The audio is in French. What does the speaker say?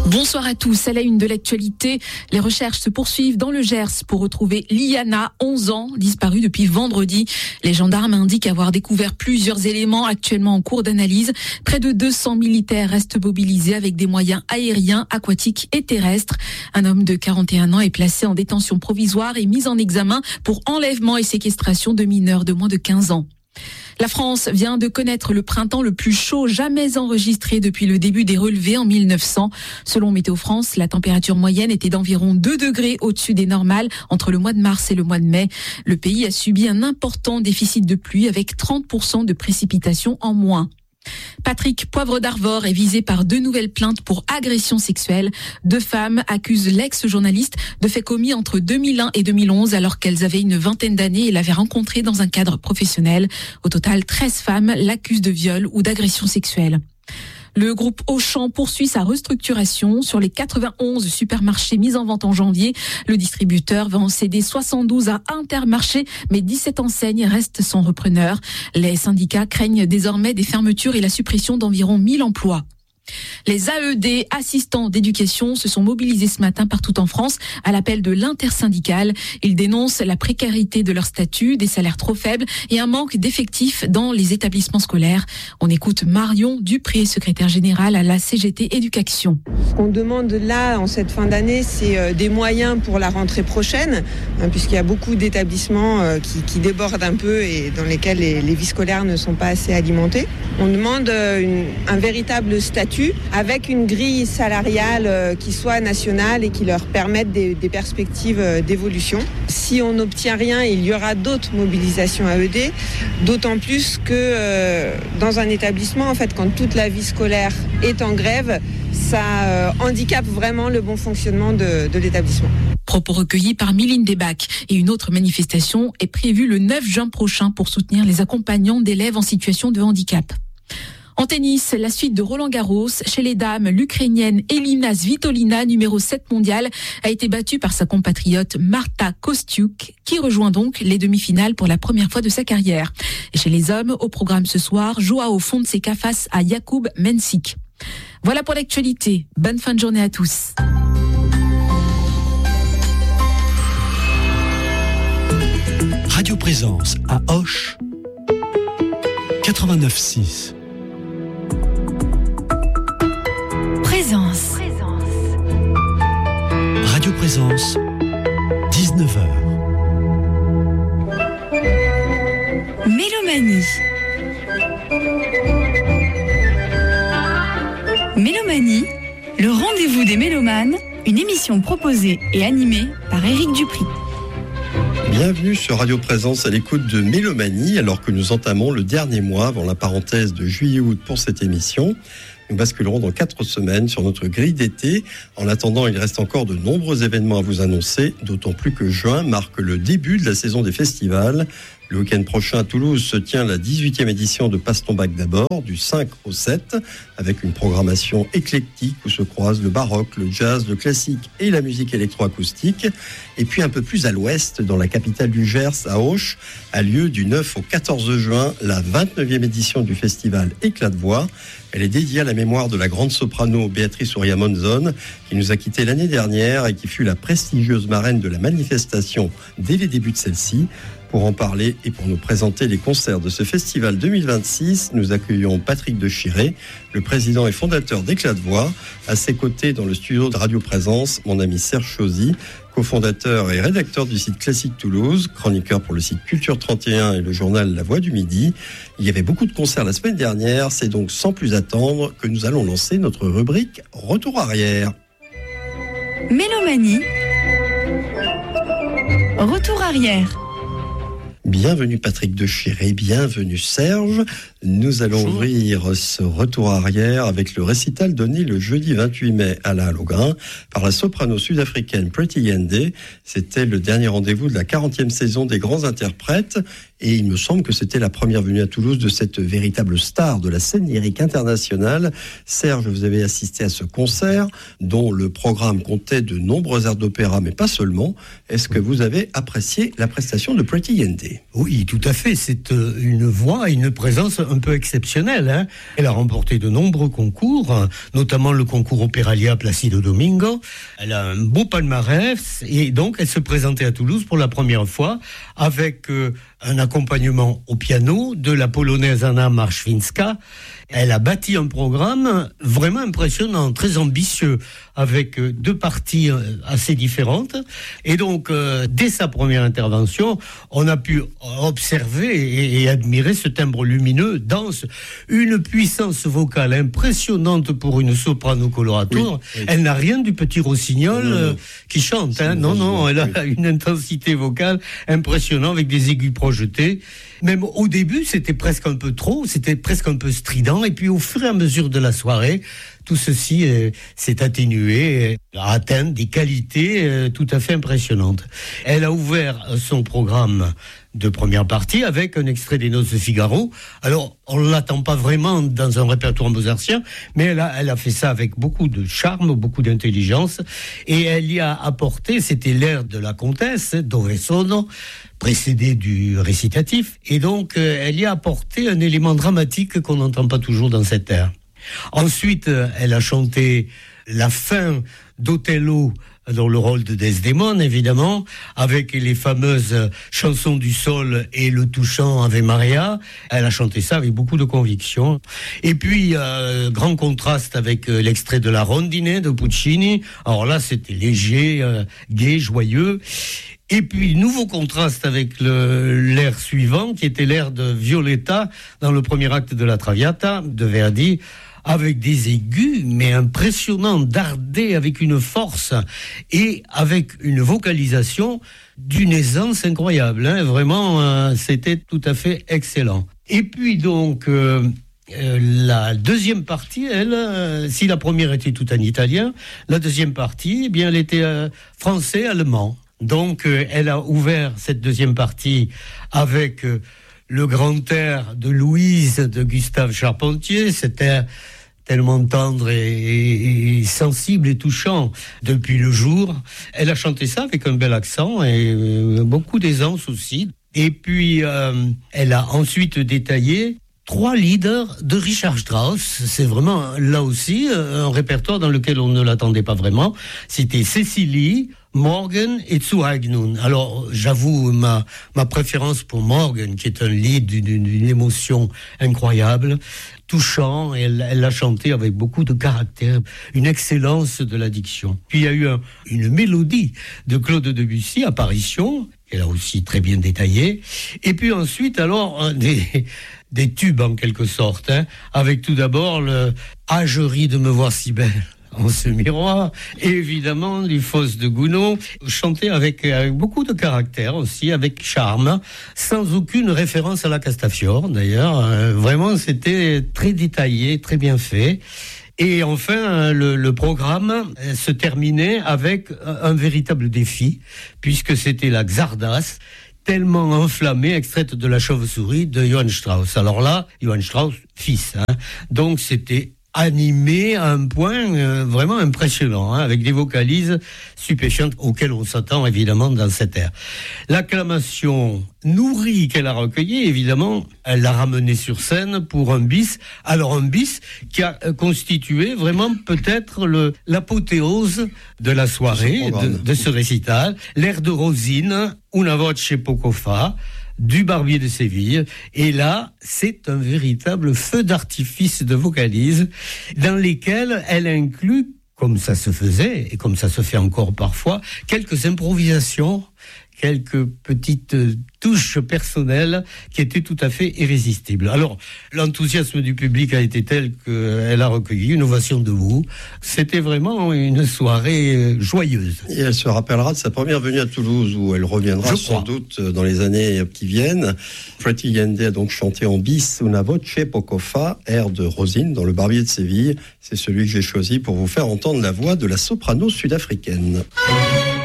Bonsoir à tous. À la une de l'actualité, les recherches se poursuivent dans le Gers pour retrouver Liana, 11 ans, disparue depuis vendredi. Les gendarmes indiquent avoir découvert plusieurs éléments actuellement en cours d'analyse. Près de 200 militaires restent mobilisés avec des moyens aériens, aquatiques et terrestres. Un homme de 41 ans est placé en détention provisoire et mis en examen pour enlèvement et séquestration de mineurs de moins de 15 ans. La France vient de connaître le printemps le plus chaud jamais enregistré depuis le début des relevés en 1900. Selon Météo France, la température moyenne était d'environ 2 degrés au-dessus des normales entre le mois de mars et le mois de mai. Le pays a subi un important déficit de pluie avec 30% de précipitations en moins. Patrick Poivre d'Arvor est visé par 2 nouvelles plaintes pour agression sexuelle. 2 femmes accusent l'ex-journaliste de faits commis entre 2001 et 2011 alors qu'elles avaient une vingtaine d'années et l'avaient rencontré dans un cadre professionnel. Au total, 13 femmes l'accusent de viol ou d'agression sexuelle. Le groupe Auchan poursuit sa restructuration. Sur les 91 supermarchés mis en vente en janvier, le distributeur va en céder 72 à Intermarché, mais 17 enseignes restent sans repreneur. Les syndicats craignent désormais des fermetures et la suppression d'environ 1000 emplois. Les AED, assistants d'éducation, se sont mobilisés ce matin partout en France à l'appel de l'intersyndicale. Ils dénoncent la précarité de leur statut, des salaires trop faibles et un manque d'effectifs dans les établissements scolaires. On écoute Marion Dupré, secrétaire générale à la CGT Éducation. Ce qu'on demande là, en cette fin d'année, c'est des moyens pour la rentrée prochaine, puisqu'il y a beaucoup d'établissements qui débordent un peu et dans lesquels les vies scolaires ne sont pas assez alimentées. On demande un véritable statut avec une grille salariale qui soit nationale et qui leur permette des perspectives d'évolution. Si on n'obtient rien, il y aura d'autres mobilisations AED, d'autant plus que dans un établissement, en fait, quand toute la vie scolaire est en grève, ça handicape vraiment le bon fonctionnement de l'établissement. Propos recueillis par Mylène Debac. Et une autre manifestation est prévue le 9 juin prochain pour soutenir les accompagnants d'élèves en situation de handicap. En tennis, la suite de Roland-Garros. Chez les dames, l'Ukrainienne Elina Svitolina, numéro 7 mondiale, a été battue par sa compatriote Marta Kostyuk, qui rejoint donc les demi-finales pour la première fois de sa carrière. Et chez les hommes, au programme ce soir, Joao Fonseca face à Jakub Mensik. Voilà pour l'actualité. Bonne fin de journée à tous. Radio Présence à Auch, 89.6. Présence. Radio Présence, 19h. Mélomanie. Mélomanie, le rendez-vous des mélomanes, une émission proposée et animée par Éric Dupri. Bienvenue sur Radio Présence à l'écoute de Mélomanie, alors que nous entamons le dernier mois avant la parenthèse de juillet-août pour cette émission. Nous basculerons dans 4 semaines sur notre grille d'été. En attendant, il reste encore de nombreux événements à vous annoncer, d'autant plus que juin marque le début de la saison des festivals. Le week-end prochain à Toulouse se tient la 18e édition de Passe ton bac d'abord, du 5 au 7, avec une programmation éclectique où se croisent le baroque, le jazz, le classique et la musique électroacoustique. Et puis un peu plus à l'ouest, dans la capitale du Gers, à Auch, a lieu du 9 au 14 juin la 29e édition du festival Éclat de voix. Elle est dédiée à la mémoire de la grande soprano Béatrice Ouria Monzon, qui nous a quittés l'année dernière et qui fut la prestigieuse marraine de la manifestation dès les débuts de celle-ci. Pour en parler et pour nous présenter les concerts de ce festival 2026, nous accueillons Patrick de Chiré, le président et fondateur d'Éclat de voix. À ses côtés, dans le studio de Radio Présence, mon ami Serge Chauzy, cofondateur et rédacteur du site Classique Toulouse, chroniqueur pour le site Culture 31 et le journal La Voix du Midi. Il y avait beaucoup de concerts la semaine dernière, c'est donc sans plus attendre que nous allons lancer notre rubrique Retour arrière. Mélomanie. Retour arrière. Bienvenue Patrick de Chiré, bienvenue Serge. Nous allons ouvrir ce retour arrière avec le récital donné le jeudi 28 mai à la Halograin par la soprano sud-africaine Pretty Yende. C'était le dernier rendez-vous de la 40e saison des grands interprètes et il me semble que c'était la première venue à Toulouse de cette véritable star de la scène lyrique internationale. Serge, vous avez assisté à ce concert dont le programme comptait de nombreux airs d'opéra, mais pas seulement. Est-ce que vous avez apprécié la prestation de Pretty Yende ? Oui, tout à fait. C'est une voix et une présence un peu exceptionnelle, hein. Elle a remporté de nombreux concours, notamment le concours Opéralia Placido Domingo. Elle a un beau palmarès et donc elle se présentait à Toulouse pour la première fois avec un accompagnement au piano de la polonaise Anna Marszwińska. Elle a bâti un programme vraiment impressionnant, très ambitieux, avec 2 parties assez différentes. Et donc, dès sa première intervention, on a pu observer et admirer ce timbre lumineux, dense, une puissance vocale impressionnante pour une soprano coloratura. Oui. Elle n'a rien du petit rossignol qui chante. Hein. Non, elle a une intensité vocale impressionnante avec des aigus projetés. Même au début, c'était presque un peu trop, c'était presque un peu strident. Et puis, au fur et à mesure de la soirée, tout ceci s'est atténué, a atteint des qualités tout à fait impressionnantes. Elle a ouvert son programme de première partie avec un extrait des Noces de Figaro. Alors, on ne l'attend pas vraiment dans un répertoire mozartien, mais elle a fait ça avec beaucoup de charme, beaucoup d'intelligence, et elle y a apporté, c'était l'air de la comtesse, Dove sono, précédé du récitatif, et donc elle y a apporté un élément dramatique qu'on n'entend pas toujours dans cette air. Ensuite, elle a chanté la fin d'Othello dans le rôle de Desdémone, évidemment, avec les fameuses chansons du sol et le touchant Ave Maria. Elle a chanté ça avec beaucoup de conviction. Et puis, grand contraste avec l'extrait de la Rondine de Puccini. Alors là, c'était léger, gai, joyeux. Et puis, nouveau contraste avec l'air suivant, qui était l'air de Violetta dans le premier acte de la Traviata de Verdi, avec des aigus, mais impressionnants, dardés avec une force et avec une vocalisation d'une aisance incroyable. Hein. Vraiment, c'était tout à fait excellent. Et puis donc, la deuxième partie, elle, si la première était tout en italien, la deuxième partie, eh bien, elle était français-allemand. Donc, elle a ouvert cette deuxième partie avec le grand air de Louise de Gustave Charpentier, cet air tellement tendre et sensible et touchant depuis le jour. Elle a chanté ça avec un bel accent et beaucoup d'aisance aussi. Et puis, elle a ensuite détaillé 3 leaders de Richard Strauss. C'est vraiment, là aussi, un répertoire dans lequel on ne l'attendait pas vraiment. C'était Cécilie, Morgan et Zueignung. Alors, j'avoue ma préférence pour Morgan, qui est un lead d'une émotion incroyable, touchant, et elle l'a chanté avec beaucoup de caractère, une excellence de la diction. Puis il y a eu une mélodie de Claude Debussy, Apparition, qu'elle a aussi très bien détaillée. Et puis ensuite, alors, des tubes en quelque sorte, hein, avec tout d'abord le « Ah, je ris de me voir si belle ». En ce miroir, et évidemment du Faust de Gounod, chanté avec beaucoup de caractère aussi, avec charme, sans aucune référence à la Castafiore d'ailleurs. Vraiment, c'était très détaillé, très bien fait. Et enfin, le programme se terminait avec un véritable défi, puisque c'était la Czardas, tellement enflammée, extraite de la chauve-souris de Johann Strauss. Alors là, Johann Strauss, fils, hein. Donc c'était animé à un point vraiment impressionnant, hein, avec des vocalises stupéfiantes auxquelles on s'attend évidemment dans cette ère. L'acclamation nourrie qu'elle a recueillie, évidemment, elle l'a ramenée sur scène pour un bis. Alors un bis qui a constitué vraiment peut-être l'apothéose de la soirée, de ce récital. L'air de Rosine, Una voce poco fa, du Barbier de Séville. Et là, c'est un véritable feu d'artifice de vocalise dans lesquels elle inclut, comme ça se faisait et comme ça se fait encore parfois, quelques improvisations, quelques petites touches personnelles qui étaient tout à fait irrésistibles. Alors, l'enthousiasme du public a été tel qu'elle a recueilli une ovation debout. C'était vraiment une soirée joyeuse. Et elle se rappellera de sa première venue à Toulouse, où elle reviendra sans doute dans les années qui viennent. Freddy Yende a donc chanté en bis Una voce poco fa, air de Rosine dans le Barbier de Séville. C'est celui que j'ai choisi pour vous faire entendre la voix de la soprano sud-africaine.